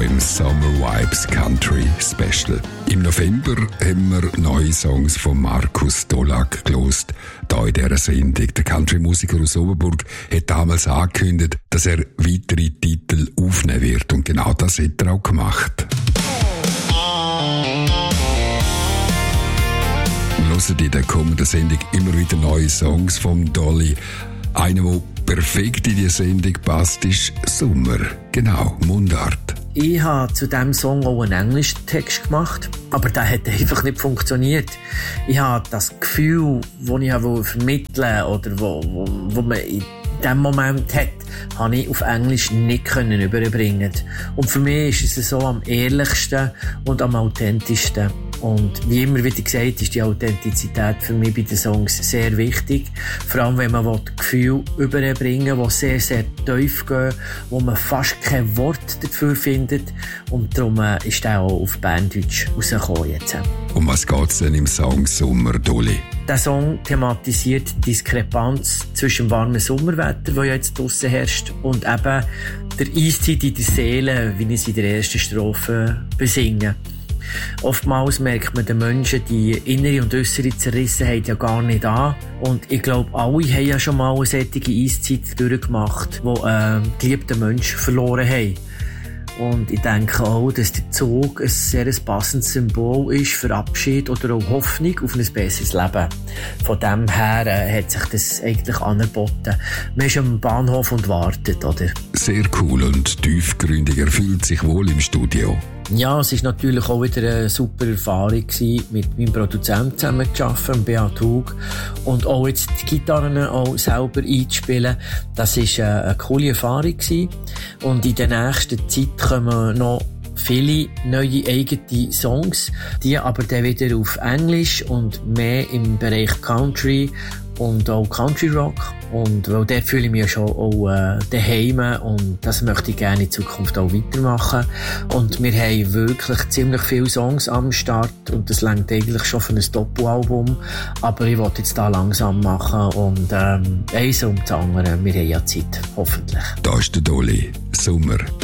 im Summer Vibes Country Special. Im November haben wir neue Songs von Markus Dolak gelost. Hier in dieser Sendung. Der Country-Musiker aus Oberburg hat damals angekündigt, dass er weitere Titel aufnehmen wird. Und genau das hat er auch gemacht. Wir hören in der kommenden Sendung immer wieder neue Songs von Dolly. Einer, der perfekt in die Sendung passt, ist Sommer. Genau, Mundart. Ich habe zu diesem Song auch einen englischen Text gemacht, aber der hat einfach nicht funktioniert. Ich habe das Gefühl, das ich vermitteln wollte, oder wo man in diesem Moment hat, habe ich auf Englisch nicht überbringen. Und für mich ist es so am ehrlichsten und am authentischsten. Und wie immer wieder gesagt, ist die Authentizität für mich bei den Songs sehr wichtig. Vor allem, wenn man Gefühle überbringen will, die sehr, sehr tief gehen, wo man fast kein Wort dafür findet. Und darum ist der auch auf Berndeutsch rausgekommen jetzt. Um was geht es denn im Song Sommer, Dolly? Der Song thematisiert die Diskrepanz zwischen dem warmen Sommerwetter, das jetzt draussen herrscht, und eben der Eiszeit in der Seele, wie ich es in der ersten Strophe besinge. Oftmals merkt man den Menschen die innere und äußere Zerrissenheit ja gar nicht an. Und ich glaube, alle haben ja schon mal eine solche Eiszeit durchgemacht, wo geliebte Menschen verloren haben. Und ich denke auch, dass der Zug ein sehr passendes Symbol ist für Abschied oder auch Hoffnung auf ein besseres Leben. Von dem her hat sich das eigentlich angeboten. Man ist am Bahnhof und wartet, oder? Sehr cool und tiefgründig. Er fühlt sich wohl im Studio. Ja, es war natürlich auch wieder eine super Erfahrung gewesen, mit meinem Produzenten zusammen zu arbeiten, Beat Hug, und auch jetzt die Gitarren auch selber einzuspielen. Das war eine coole Erfahrung gewesen. Und in der nächsten Zeit kommen noch viele neue eigene Songs, die aber dann wieder auf Englisch und mehr im Bereich Country und auch Country Rock. Und weil dort fühle ich mich ja schon auch daheim, und das möchte ich gerne in Zukunft auch weitermachen. Und wir haben wirklich ziemlich viele Songs am Start und das reicht eigentlich schon für ein Doppelalbum. Aber ich wollte jetzt da langsam machen und eins um das andere. Wir haben ja Zeit, hoffentlich. Da ist der Dolly. Sommer